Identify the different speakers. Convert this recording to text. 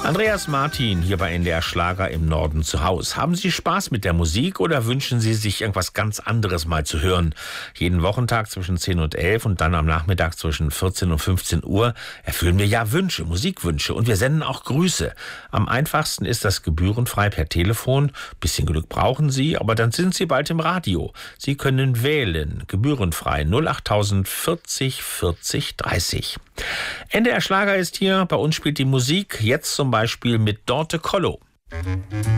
Speaker 1: Andreas Martin hier bei NDR Schlager im Norden zu Hause. Haben Sie Spaß mit der Musik oder wünschen Sie sich irgendwas ganz anderes mal zu hören? Jeden Wochentag zwischen 10 und 11 und dann am Nachmittag zwischen 14 und 15 Uhr erfüllen wir ja Wünsche, Musikwünsche, und wir senden auch Grüße. Am einfachsten ist das gebührenfrei per Telefon. Bisschen Glück brauchen Sie, aber dann sind Sie bald im Radio. Sie können wählen, gebührenfrei 08000 40 40 30. NDR Schlager ist hier, bei uns spielt die Musik, jetzt zum Beispiel mit Dorte Kollo.